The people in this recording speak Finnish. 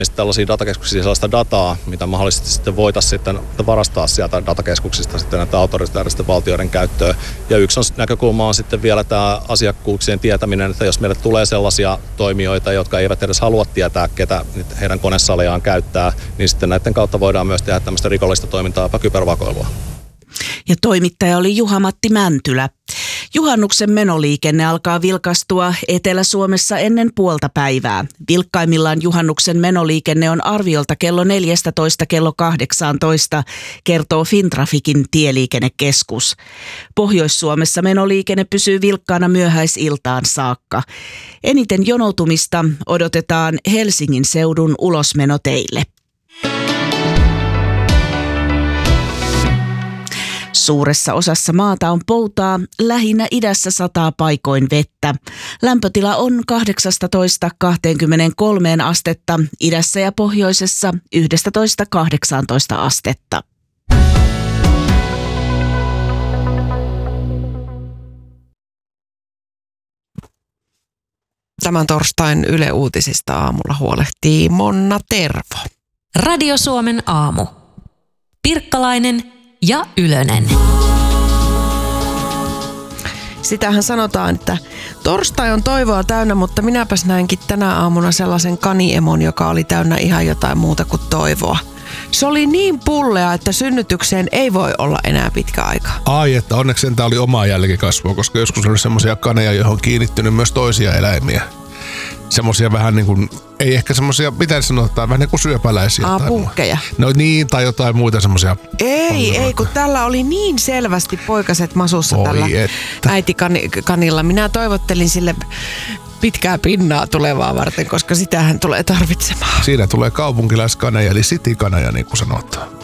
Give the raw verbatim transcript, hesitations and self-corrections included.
sitten tällaisia datakeskuksia sellaista dataa, mitä mahdollisesti sitten voitaisiin sitten varastaa sieltä datakeskuksista sitten näitä autoritaaristen valtioiden käyttöön. Ja yksi on, näkökulma on sitten vielä tämä asiakkuuksien tietäminen, että jos meille tulee sellaisia toimijoita, jotka eivät edes halua tietää, ketä heidän konesalejaan käyttää, niin sitten näiden kautta voidaan myös tehdä tämmöistä rikollista toimintaa, jopa kybervakoilua. Ja toimittaja oli Juha-Matti Mäntylä. Juhannuksen menoliikenne alkaa vilkastua Etelä-Suomessa ennen puolta päivää. Vilkkaimmillaan juhannuksen menoliikenne on arviolta kello neljätoista kello kahdeksantoista, kertoo Fintrafikin tieliikennekeskus. Pohjois-Suomessa menoliikenne pysyy vilkkaana myöhäisiltaan saakka. Eniten jonoutumista odotetaan Helsingin seudun ulosmenoteille. Suuressa osassa maata on poutaa, lähinnä idässä sataa paikoin vettä. Lämpötila on kahdeksastatoista kaksikymmentäkolme astetta, idässä ja pohjoisessa yksitoista kahdeksantoista astetta. Tämän torstain Yle Uutisista aamulla huolehtii Monna Tervo. Radio Suomen aamu. Pirkkalainen ja Ylönen. Sitähän sanotaan, että torstai on toivoa täynnä, mutta minäpäs näinkin tänä aamuna sellaisen kaniemon, joka oli täynnä ihan jotain muuta kuin toivoa. Se oli niin pullea, että synnytykseen ei voi olla enää pitkä aika. Ai, että onneksi sentään oli omaa jälkikasvua, koska joskus oli semmoisia kaneja, johon on kiinnittynyt myös toisia eläimiä. Semmoisia vähän niin kuin, ei ehkä semmoisia, mitä sanotaan, vähän niin kuin syöpäläisiä. Aa, punkkeja. No niin, tai jotain muita semmoisia. Ei, ei, kun tällä oli niin selvästi poikaset masussa Oi tällä että. äitikanilla. Minä toivottelin sille pitkää pinnaa tulevaa varten, koska sitähän tulee tarvitsemaan. Siinä tulee kaupunkilaiskaneja, eli city-kaneja, niin kuin sanotaan.